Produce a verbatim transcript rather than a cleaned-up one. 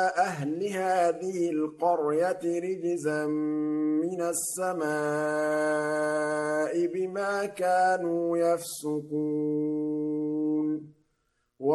أهل هذه القرية رجزا من السماء بما كانوا يفسقون